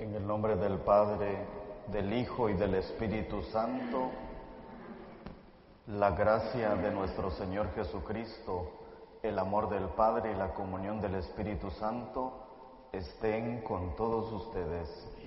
En el nombre del Padre, del Hijo y del Espíritu Santo, la gracia de nuestro Señor Jesucristo, el amor del Padre y la comunión del Espíritu Santo estén con todos ustedes.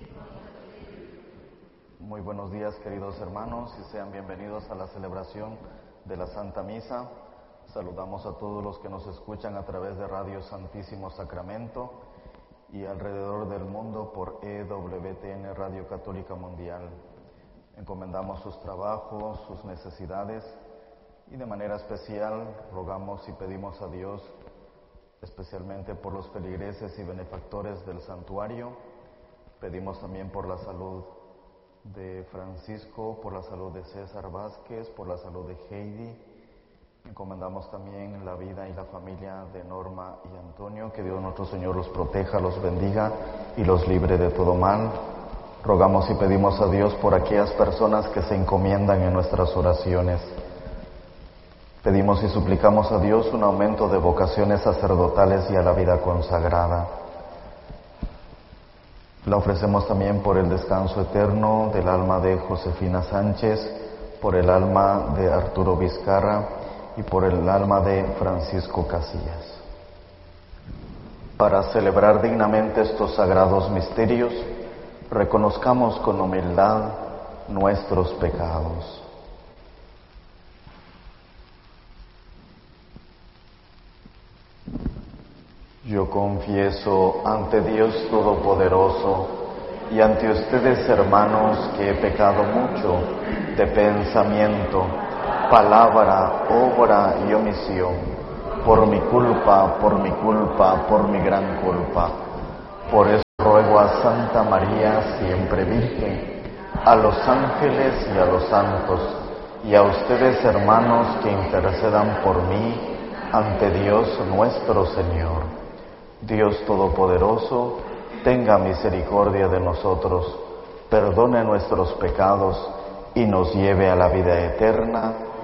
Muy buenos días, queridos hermanos, y sean bienvenidos a la celebración de la Santa Misa. Saludamos a todos los que nos escuchan a través de Radio Santísimo Sacramento y alrededor del mundo por EWTN Radio Católica Mundial. Encomendamos sus trabajos, sus necesidades y de manera especial rogamos y pedimos a Dios especialmente por los feligreses y benefactores del santuario. Pedimos también por la salud de Francisco, por la salud de César Vázquez, por la salud de Heidi. Encomendamos también la vida y la familia de Norma y Antonio, que Dios nuestro Señor los proteja, los bendiga y los libre de todo mal. Rogamos y pedimos a Dios por aquellas personas que se encomiendan en nuestras oraciones. Pedimos y suplicamos a Dios un aumento de vocaciones sacerdotales y a la vida consagrada. La ofrecemos también por el descanso eterno del alma de Josefina Sánchez, por el alma de Arturo Vizcarra y por el alma de Francisco Casillas. Para celebrar dignamente estos sagrados misterios, reconozcamos con humildad nuestros pecados. Yo confieso ante Dios Todopoderoso y ante ustedes, hermanos, que he pecado mucho de pensamiento, palabra, obra y omisión, por mi culpa, por mi gran culpa. Por eso ruego a Santa María, siempre Virgen, a los ángeles y a los santos, y a ustedes, hermanos, que intercedan por mí ante Dios nuestro Señor. Dios Todopoderoso, tenga misericordia de nosotros, perdone nuestros pecados y nos lleve a la vida eterna.